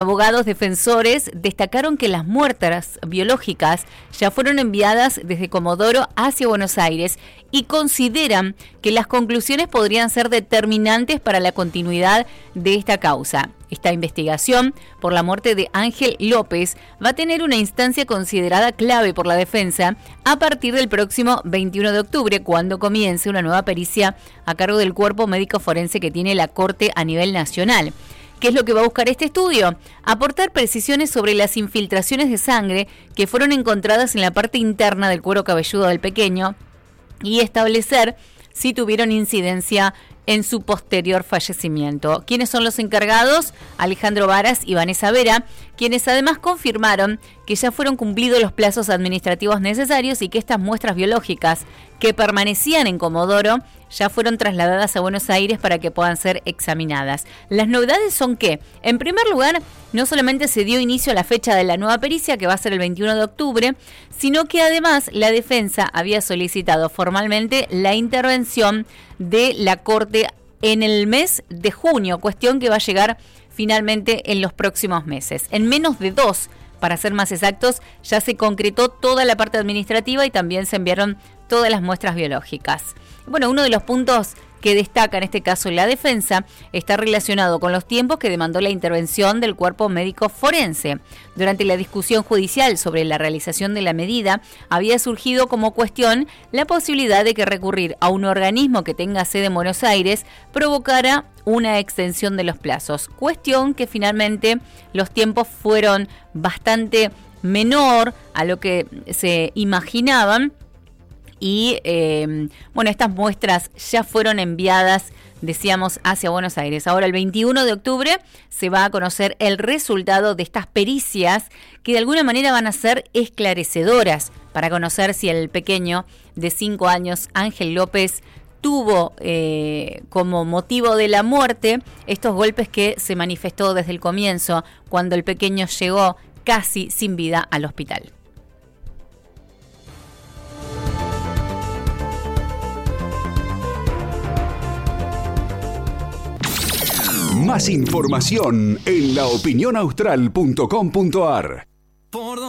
abogados defensores destacaron que las muestras biológicas ya fueron enviadas desde Comodoro hacia Buenos Aires y consideran que las conclusiones podrían ser determinantes para la continuidad de esta causa. Esta investigación por la muerte de Ángel López va a tener una instancia considerada clave por la defensa a partir del próximo 21 de octubre, cuando comience una nueva pericia a cargo del cuerpo médico forense que tiene la Corte a nivel nacional. ¿Qué es lo que va a buscar este estudio? Aportar precisiones sobre las infiltraciones de sangre que fueron encontradas en la parte interna del cuero cabelludo del pequeño y establecer si tuvieron incidencia en su posterior fallecimiento. ¿Quiénes son los encargados? Alejandro Varas y Vanessa Vera, quienes además confirmaron que ya fueron cumplidos los plazos administrativos necesarios y que estas muestras biológicas que permanecían en Comodoro ya fueron trasladadas a Buenos Aires para que puedan ser examinadas. Las novedades son que, en primer lugar, no solamente se dio inicio a la fecha de la nueva pericia, que va a ser el 21 de octubre, sino que además la defensa había solicitado formalmente la intervención de la Corte en el mes de junio, cuestión que va a llegar finalmente en los próximos meses. En menos de 2, para ser más exactos, ya se concretó toda la parte administrativa y también se enviaron todas las muestras biológicas. Bueno, uno de los puntos que destaca en este caso la defensa está relacionado con los tiempos que demandó la intervención del cuerpo médico forense. Durante la discusión judicial sobre la realización de la medida, había surgido como cuestión la posibilidad de que recurrir a un organismo que tenga sede en Buenos Aires provocara una extensión de los plazos, cuestión que finalmente los tiempos fueron bastante menor a lo que se imaginaban. Y estas muestras ya fueron enviadas, decíamos, hacia Buenos Aires. Ahora, el 21 de octubre se va a conocer el resultado de estas pericias que de alguna manera van a ser esclarecedoras para conocer si el pequeño de 5 años, Ángel López, tuvo como motivo de la muerte estos golpes que se manifestó desde el comienzo cuando el pequeño llegó casi sin vida al hospital. Más información en laopinionaustral.com.ar.